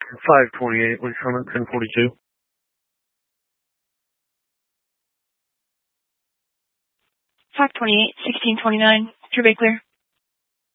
528, Lake Summit, 1042. 528, 1629, True Bay Clear.